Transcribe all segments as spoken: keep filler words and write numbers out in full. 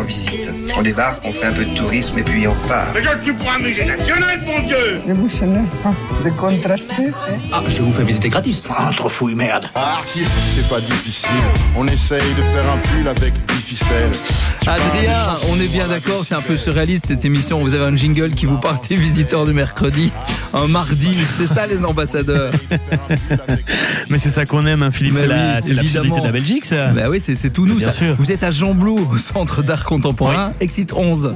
en visite. On débarque, on fait un peu de tourisme et puis on repart. Mais je suis pour un musée national, bon Dieu. Ne vous énerve pas, décontrasté. Hein? Ah, je vous fais visiter gratis. Entre fouille, merde. Artiste, c'est pas difficile. On essaye de faire un pull avec dix ficelles. Adrien, on est bien d'accord, c'est un peu surréaliste cette émission. Vous avez un jingle qui vous parle des visiteurs du mercredi, un mardi. C'est ça les ambassadeurs. Mais c'est ça qu'on aime, hein, Philippe. C'est, oui, la, c'est l'absurdité de la Belgique, ça. Bah oui, c'est, c'est tout nous. Bien ça. sûr. Vous êtes à Jean-Blou, au Centre d'art contemporain, oui. Exit onze.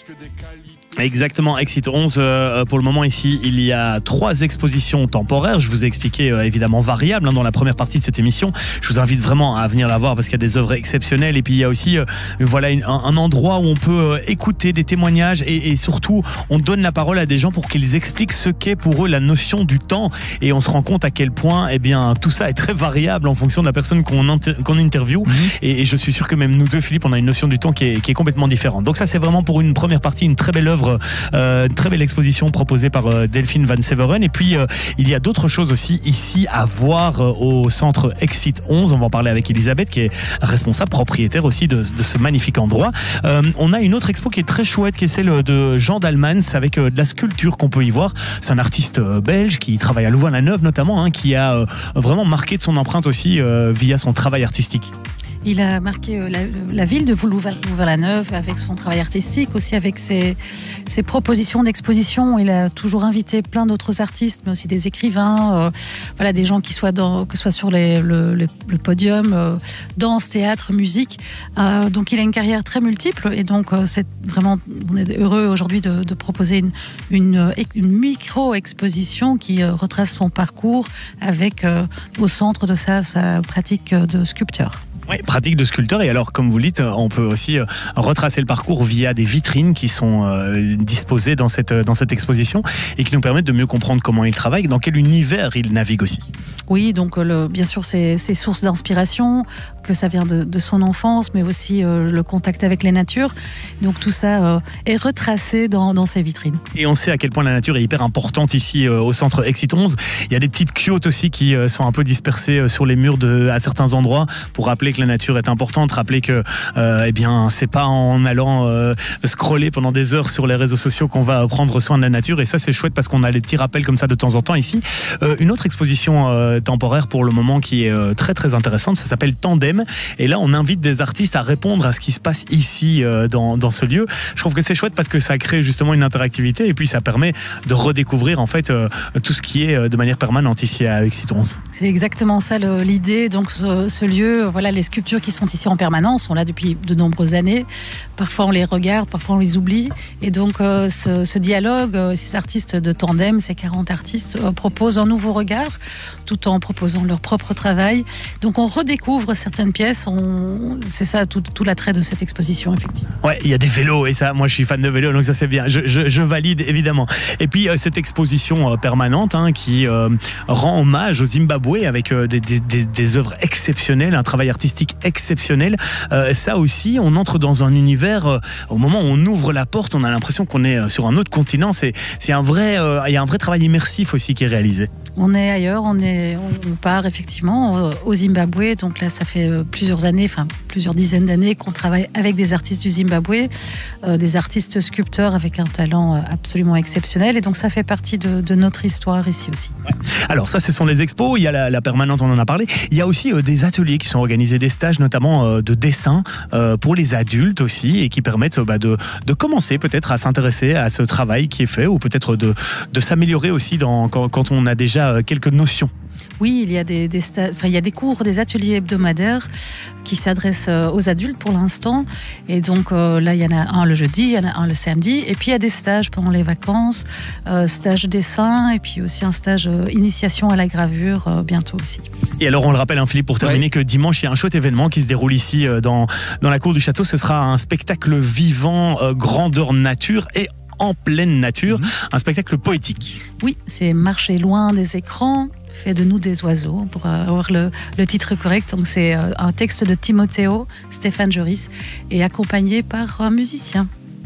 Exactement, Exit onze. Euh, pour le moment, ici, il y a trois expositions temporaires. Je vous ai expliqué, euh, évidemment, variables hein, dans la première partie de cette émission. Je vous invite vraiment à venir la voir parce qu'il y a des œuvres exceptionnelles. Et puis, il y a aussi euh, voilà, une, un, un endroit où on peut euh, écouter des témoignages et, et surtout, on donne la parole à des gens pour qu'ils expliquent ce qu'est pour eux la notion du temps. Et on se rend compte à quel point eh bien, tout ça est très variable en fonction de la personne qu'on, inter- qu'on interviewe. Mmh. Et, et je suis sûr que même nous deux, Philippe, on a une notion du temps qui est, qui est complètement différente. Donc ça, c'est vraiment pour une première partie, une très belle œuvre. Euh, une très belle exposition proposée par euh, Delphine Van Severen. Et puis euh, il y a d'autres choses aussi ici à voir euh, au centre Exit onze. On va en parler avec Elisabeth qui est responsable, propriétaire aussi de, de ce magnifique endroit. Euh, on a une autre expo qui est très chouette qui est celle de Jean Dalmans avec euh, de la sculpture qu'on peut y voir. C'est un artiste euh, belge qui travaille à Louvain-la-Neuve notamment, hein, qui a euh, vraiment marqué de son empreinte aussi euh, via son travail artistique. Il a marqué la, la ville de Louvain-la-Neuve avec son travail artistique, aussi avec ses, ses propositions d'exposition. Il a toujours invité plein d'autres artistes, mais aussi des écrivains, euh, voilà, des gens qui soient dans, que ce soit sur les, le, le, le podium, euh, danse, théâtre, musique. Euh, donc il a une carrière très multiple et donc euh, c'est vraiment, on est heureux aujourd'hui de, de proposer une, une, une micro-exposition qui euh, retrace son parcours avec euh, au centre de sa, sa pratique de sculpteur. Oui, pratique de sculpteur. Et alors, comme vous le dites, on peut aussi retracer le parcours via des vitrines qui sont euh, disposées dans cette, dans cette exposition et qui nous permettent de mieux comprendre comment il travaille, dans quel univers il navigue aussi. Oui, donc le, bien sûr, ses, ses sources d'inspiration, que ça vient de, de son enfance, mais aussi euh, le contact avec les natures. Donc tout ça euh, est retracé dans, dans ces vitrines. Et on sait à quel point la nature est hyper importante ici euh, au centre Exit onze. Il y a des petites quiotes aussi qui euh, sont un peu dispersées euh, sur les murs de, à certains endroits pour rappeler que la nature est importante, rappeler que euh, eh bien, c'est pas en allant euh, scroller pendant des heures sur les réseaux sociaux qu'on va prendre soin de la nature. Et ça, c'est chouette parce qu'on a des petits rappels comme ça de temps en temps ici. Euh, une autre exposition euh, temporaire pour le moment qui est euh, très très intéressante, ça s'appelle Tandem. Et là, on invite des artistes à répondre à ce qui se passe ici euh, dans, dans ce lieu. Je trouve que c'est chouette parce que ça crée justement une interactivité et puis ça permet de redécouvrir en fait euh, tout ce qui est euh, de manière permanente ici à Exit onze. C'est exactement ça le, l'idée. Donc ce, ce lieu, voilà, les sculptures qui sont ici en permanence sont là depuis de nombreuses années. Parfois on les regarde, parfois on les oublie. Et donc euh, ce, ce dialogue, euh, ces artistes de Tandem, ces quarante artistes euh, proposent un nouveau regard tout en proposant leur propre travail. Donc on redécouvre certaines pièces. On... C'est ça tout, tout l'attrait de cette exposition, effectivement. Ouais, il y a des vélos et ça, moi je suis fan de vélos, donc ça c'est bien. Je, je, je valide évidemment. Et puis euh, cette exposition euh, permanente hein, qui euh, rend hommage au Zimbabwe avec euh, des, des, des, des œuvres exceptionnelles, un travail artistique exceptionnel. Euh, ça aussi, on entre dans un univers. Euh, au moment où on ouvre la porte, on a l'impression qu'on est sur un autre continent. C'est, c'est un vrai, euh, il y a un vrai travail immersif aussi qui est réalisé. On est ailleurs, on est, on part effectivement au Zimbabwe. Donc là, ça fait plusieurs années, enfin plusieurs dizaines d'années qu'on travaille avec des artistes du Zimbabwe, euh, des artistes sculpteurs avec un talent absolument exceptionnel. Et donc ça fait partie de, de notre histoire ici aussi. Ouais. Alors ça, ce sont les expos. Il y a la, la permanente, on en a parlé. Il y a aussi euh, des ateliers qui sont organisés, des stages notamment euh, de dessin euh, pour les adultes aussi et qui permettent euh, bah, de, de commencer peut-être à s'intéresser à ce travail qui est fait ou peut-être de, de s'améliorer aussi dans, quand, quand on a déjà euh, quelques notions. Oui, il y a des, des sta- enfin, il y a des cours, des ateliers hebdomadaires qui s'adressent aux adultes pour l'instant. Et donc euh, là, il y en a un le jeudi, il y en a un le samedi. Et puis il y a des stages pendant les vacances, euh, stage dessin et puis aussi un stage euh, initiation à la gravure euh, bientôt aussi. Et alors on le rappelle, hein, Philippe, pour terminer, oui. que dimanche, il y a un chouette événement qui se déroule ici euh, dans, dans la cour du château. Ce sera un spectacle vivant, euh, grandeur nature et en pleine nature, mmh. un spectacle poétique. Oui, c'est Marcher loin des écrans, fait de nous des oiseaux, pour avoir le, le titre correct. Donc c'est un texte de Timoteo, Stéphane Joris, et accompagné par un musicien.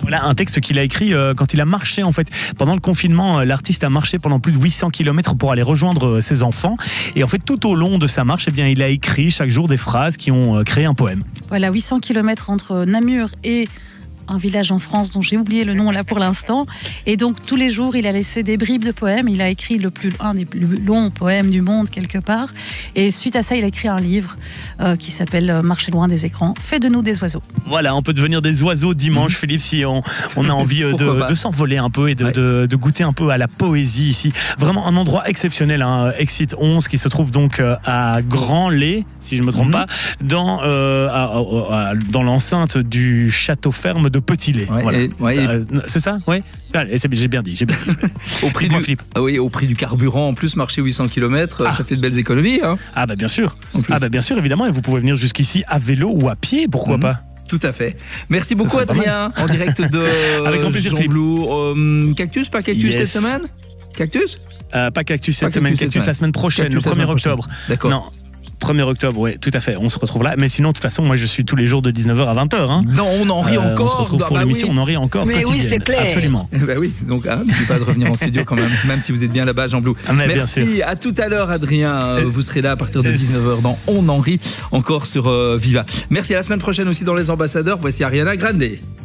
Voilà un texte qu'il a écrit euh, quand il a marché en fait. Pendant le confinement, euh, l'artiste a marché pendant plus de huit cents kilomètres pour aller rejoindre euh, ses enfants. Et en fait, tout au long de sa marche, eh bien, il a écrit chaque jour des phrases qui ont euh, créé un poème. Voilà, huit cents kilomètres entre Namur et un village en France dont j'ai oublié le nom là pour l'instant. Et donc tous les jours, il a laissé des bribes de poèmes. Il a écrit le plus, un des plus longs poèmes du monde quelque part. Et suite à ça, il a écrit un livre euh, qui s'appelle Marcher loin des écrans. Fais de nous des oiseaux. Voilà, on peut devenir des oiseaux dimanche, mmh. Philippe, si on, on a envie de, de s'envoler un peu et de, ouais. de, de goûter un peu à la poésie ici. Vraiment un endroit exceptionnel, hein, Exit onze, qui se trouve donc à Grand-Lay, si je ne me trompe mmh. pas, dans, euh, à, à, dans l'enceinte du château ferme de Petit-Lay. Ouais, voilà. et, ouais, ça, c'est ça, oui. J'ai bien dit, j'ai bien dit. au, prix du, ah oui, au prix du carburant, en plus, marcher huit cents kilomètres, ah. ça fait de belles économies. Hein. Ah bah bien sûr. Ah bah bien sûr, évidemment, et vous pouvez venir jusqu'ici à vélo ou à pied, pourquoi mmh. pas. Tout à fait. Merci beaucoup, Adrien, en direct de Avec grand plaisir, Jean Blou. Euh, cactus, pas cactus yes. cette semaine Cactus euh, Pas cactus cette pas semaine, cactus, cactus semaine. La semaine prochaine, cactus le premier octobre. D'accord. Non. premier octobre, oui, tout à fait. On se retrouve là. Mais sinon, de toute façon, moi, je suis tous les jours de dix-neuf heures à vingt heures. Hein. Non, on en rit euh, encore. On se retrouve pour bah l'émission, oui. on en rit encore. Mais oui, c'est clair. Absolument. Eh ben oui, donc hein, n'oubliez pas de revenir en studio quand même, même si vous êtes bien là-bas, Jean Blou. Ah, merci. À tout à l'heure, Adrien. Euh, vous serez là à partir de dix-neuf heures dans On en rit, encore sur euh, Viva. Merci. À la semaine prochaine aussi dans Les Ambassadeurs. Voici Ariana Grande.